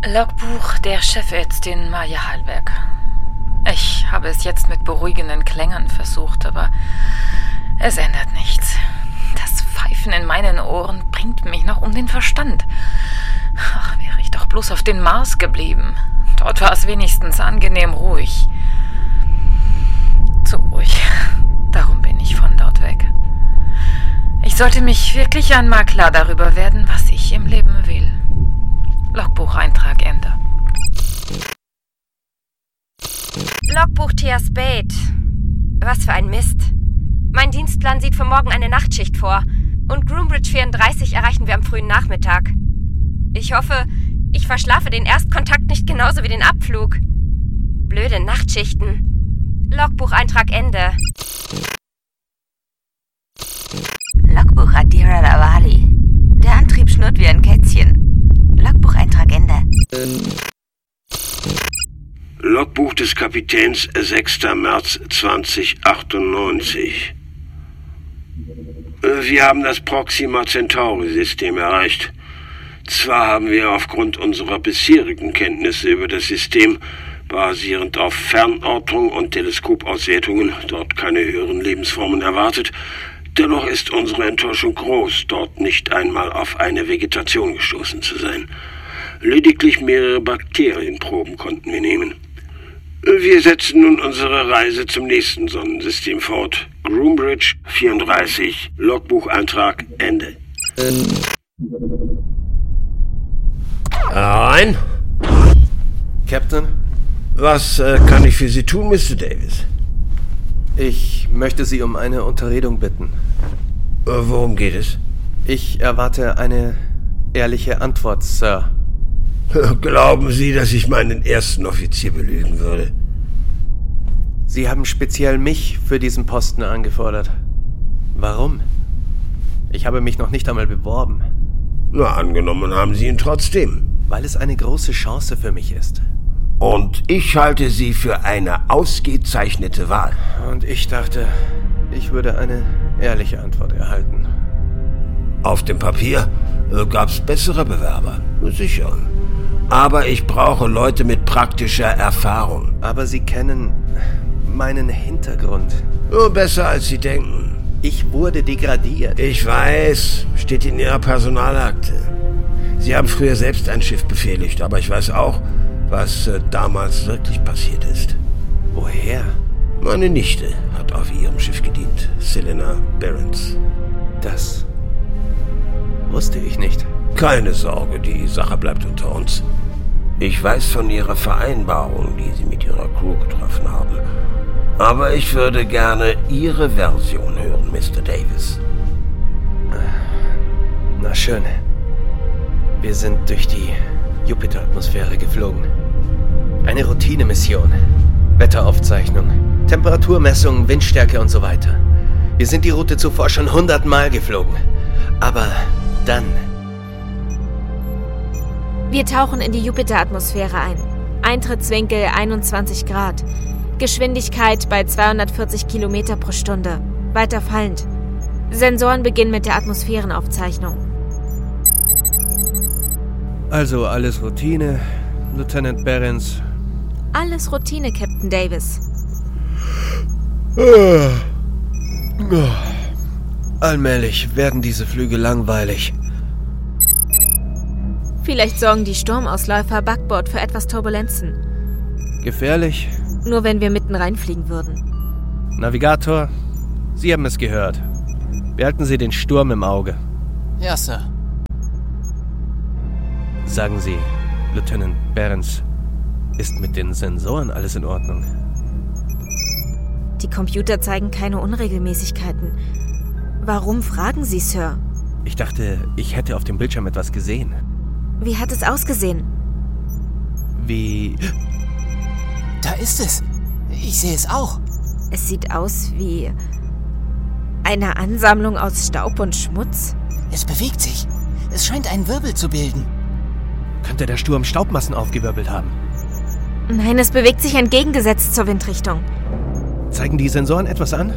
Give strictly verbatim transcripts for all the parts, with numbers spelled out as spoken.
Logbuch der Chefärztin Maja Hallberg. Ich habe es jetzt mit beruhigenden Klängen versucht, aber es ändert nichts. Das Pfeifen in meinen Ohren bringt mich noch um den Verstand. Ach, wäre ich doch bloß auf den Mars geblieben. Dort war es wenigstens angenehm ruhig. Zu ruhig. Darum bin ich von dort weg. Ich sollte mich wirklich einmal klar darüber werden, was ich im Leben will. Logbucheintrag Ende. Logbuch Tia Spade. Was für ein Mist. Mein Dienstplan sieht für morgen eine Nachtschicht vor. Und Groombridge vierunddreißig erreichen wir am frühen Nachmittag. Ich hoffe, ich verschlafe den Erstkontakt nicht genauso wie den Abflug. Blöde Nachtschichten. Logbucheintrag Ende. Logbuch Adira Lavali. Der Antrieb schnurrt wie ein Kätzchen. Logbucheintrag Ende. Logbuch des Kapitäns sechster März zweitausendachtundneunzig. Wir haben das Proxima Centauri-System erreicht. Zwar haben wir aufgrund unserer bisherigen Kenntnisse über das System, basierend auf Fernortung und Teleskopauswertungen, dort keine höheren Lebensformen erwartet, dennoch ist unsere Enttäuschung groß, dort nicht einmal auf eine Vegetation gestoßen zu sein. Lediglich mehrere Bakterienproben konnten wir nehmen. Wir setzen nun unsere Reise zum nächsten Sonnensystem fort. Groombridge vierunddreißig, Logbucheintrag Ende. Rein. Captain? Was äh, kann ich für Sie tun, Mister Davis? Ich möchte Sie um eine Unterredung bitten. Äh, worum geht es? Ich erwarte eine ehrliche Antwort, Sir. Glauben Sie, dass ich meinen ersten Offizier belügen würde? Sie haben speziell mich für diesen Posten angefordert. Warum? Ich habe mich noch nicht einmal beworben. Na, angenommen haben Sie ihn trotzdem. Weil es eine große Chance für mich ist. Und ich halte Sie für eine ausgezeichnete Wahl. Und ich dachte, ich würde eine ehrliche Antwort erhalten. Auf dem Papier äh, gab's bessere Bewerber, sicher. Aber ich brauche Leute mit praktischer Erfahrung. Aber Sie kennen meinen Hintergrund. Nur besser, als Sie denken. Ich wurde degradiert. Ich weiß, steht in Ihrer Personalakte. Sie haben früher selbst ein Schiff befehligt, aber ich weiß auch, was äh, damals wirklich passiert ist. Woher? Meine Nichte hat auf ihrem Schiff gedient, Selena Behrens. Das wusste ich nicht. Keine Sorge, die Sache bleibt unter uns. Ich weiß von Ihrer Vereinbarung, die Sie mit Ihrer Crew getroffen haben. Aber ich würde gerne Ihre Version hören, Mister Davis. Na schön. Wir sind durch die Jupiteratmosphäre geflogen. Eine Routinemission. Wetteraufzeichnung, Temperaturmessung, Windstärke und so weiter. Wir sind die Route zuvor schon hundertmal geflogen. Aber dann... Wir tauchen in die Jupiteratmosphäre ein. Eintrittswinkel einundzwanzig Grad. Geschwindigkeit bei zweihundertvierzig Kilometer pro Stunde. Weiter fallend. Sensoren beginnen mit der Atmosphärenaufzeichnung. Also alles Routine, Lieutenant Behrens. Alles Routine, Captain Davis. Allmählich werden diese Flüge langweilig. Vielleicht sorgen die Sturmausläufer Backbord für etwas Turbulenzen. Gefährlich? Nur wenn wir mitten reinfliegen würden. Navigator, Sie haben es gehört. Behalten Sie den Sturm im Auge. Ja, Sir. Sagen Sie, Lieutenant Behrens, ist mit den Sensoren alles in Ordnung? Die Computer zeigen keine Unregelmäßigkeiten. Warum fragen Sie, Sir? Ich dachte, ich hätte auf dem Bildschirm etwas gesehen. Wie hat es ausgesehen? Wie... Da ist es. Ich sehe es auch. Es sieht aus wie eine Ansammlung aus Staub und Schmutz. Es bewegt sich. Es scheint einen Wirbel zu bilden. Könnte der Sturm Staubmassen aufgewirbelt haben? Nein, es bewegt sich entgegengesetzt zur Windrichtung. Zeigen die Sensoren etwas an?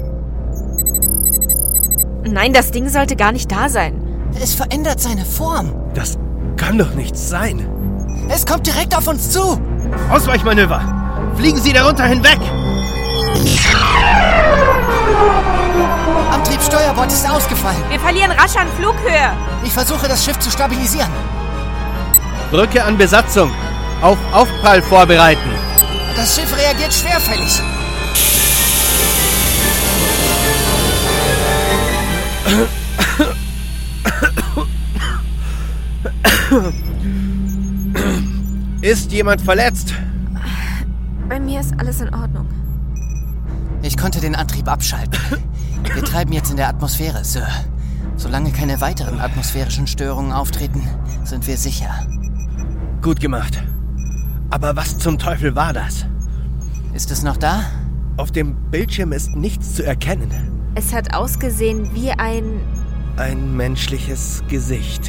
Nein, das Ding sollte gar nicht da sein. Es verändert seine Form. Das kann doch nicht sein. Es kommt direkt auf uns zu! Ausweichmanöver! Fliegen Sie darunter hinweg! Antriebssteuerbord ist ausgefallen. Wir verlieren rasch an Flughöhe. Ich versuche, das Schiff zu stabilisieren. Brücke an Besatzung. Auf Aufprall vorbereiten. Das Schiff reagiert schwerfällig. Ist jemand verletzt? Bei mir ist alles in Ordnung. Ich konnte den Antrieb abschalten. Wir treiben jetzt in der Atmosphäre, Sir. Solange keine weiteren atmosphärischen Störungen auftreten, sind wir sicher. Gut gemacht. Aber was zum Teufel war das? Ist es noch da? Auf dem Bildschirm ist nichts zu erkennen. Es hat ausgesehen wie ein... Ein menschliches Gesicht.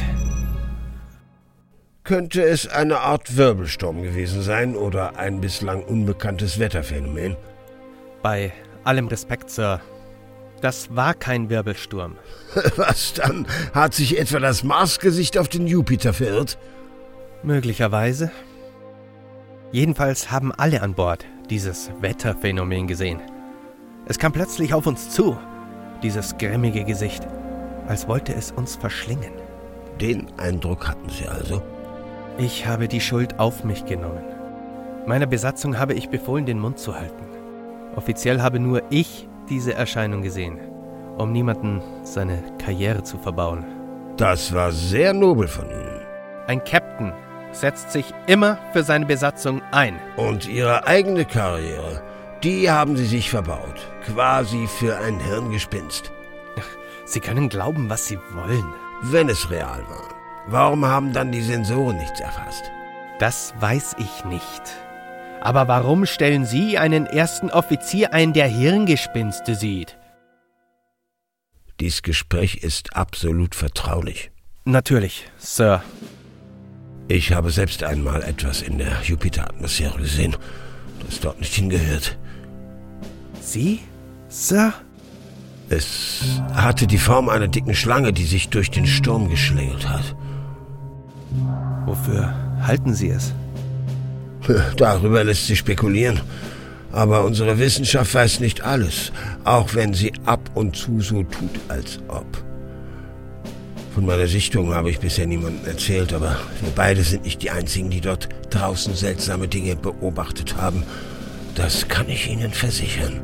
Könnte es eine Art Wirbelsturm gewesen sein oder ein bislang unbekanntes Wetterphänomen? Bei allem Respekt, Sir. Das war kein Wirbelsturm. Was dann? Hat sich etwa das Marsgesicht auf den Jupiter verirrt? Möglicherweise. Jedenfalls haben alle an Bord dieses Wetterphänomen gesehen. Es kam plötzlich auf uns zu, dieses grimmige Gesicht, als wollte es uns verschlingen. Den Eindruck hatten Sie also? Ich habe die Schuld auf mich genommen. Meiner Besatzung habe ich befohlen, den Mund zu halten. Offiziell habe nur ich diese Erscheinung gesehen, um niemanden seine Karriere zu verbauen. Das war sehr nobel von Ihnen. Ein Captain setzt sich immer für seine Besatzung ein. Und Ihre eigene Karriere, die haben Sie sich verbaut. Quasi für ein Hirngespinst. Sie können glauben, was Sie wollen. Wenn es real war, warum haben dann die Sensoren nichts erfasst? Das weiß ich nicht. Aber warum stellen Sie einen ersten Offizier ein, der Hirngespinste sieht? Dies Gespräch ist absolut vertraulich. Natürlich, Sir. Ich habe selbst einmal etwas in der Jupiteratmosphäre gesehen, das dort nicht hingehört. Sie, Sir? Es hatte die Form einer dicken Schlange, die sich durch den Sturm geschlängelt hat. Wofür halten Sie es? Darüber lässt sich spekulieren. Aber unsere Wissenschaft weiß nicht alles, auch wenn sie ab und zu so tut, als ob. Von meiner Sichtung habe ich bisher niemandem erzählt, aber wir beide sind nicht die Einzigen, die dort draußen seltsame Dinge beobachtet haben. Das kann ich Ihnen versichern.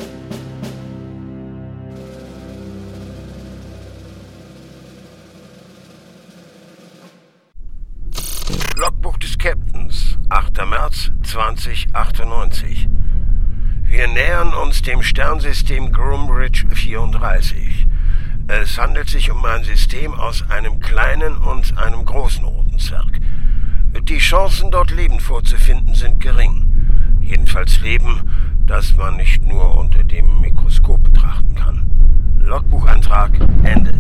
Logbuch des Captains, achter März zweitausendachtundneunzig. Wir nähern uns dem Sternsystem Groombridge vierunddreißig. Es handelt sich um ein System aus einem kleinen und einem großen roten Zwerg. Die Chancen, dort Leben vorzufinden, sind gering. Jedenfalls Leben, das man nicht nur unter dem Mikroskop betrachten kann. Logbucheintrag Ende.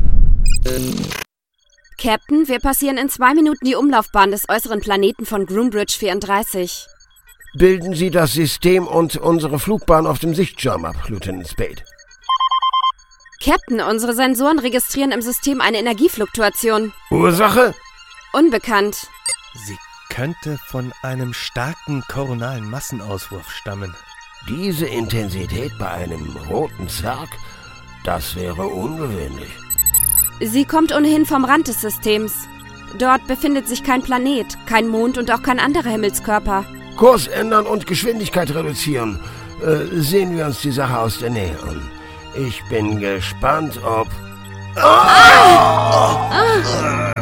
Captain, wir passieren in zwei Minuten die Umlaufbahn des äußeren Planeten von Groombridge vierunddreißig. Bilden Sie das System und unsere Flugbahn auf dem Sichtschirm ab, Lieutenant Spade. Captain, unsere Sensoren registrieren im System eine Energiefluktuation. Ursache? Unbekannt. Sie könnte von einem starken koronalen Massenauswurf stammen. Diese Intensität bei einem roten Zwerg? Das wäre ungewöhnlich. Sie kommt ohnehin vom Rand des Systems. Dort befindet sich kein Planet, kein Mond und auch kein anderer Himmelskörper. Kurs ändern und Geschwindigkeit reduzieren. Äh, sehen wir uns die Sache aus der Nähe an. Ich bin gespannt, ob... Ah! Ah!